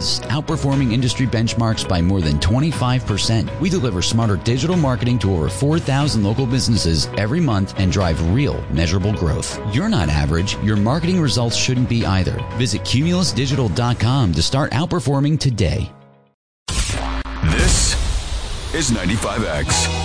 months, outperforming industry benchmarks by more than 25%. We deliver smarter digital marketing to over 4,000 local businesses every month and drive real, measurable growth. You're not average. Your marketing results shouldn't be either. Visit cumulusdigital.com to start outperforming today. This is 95X.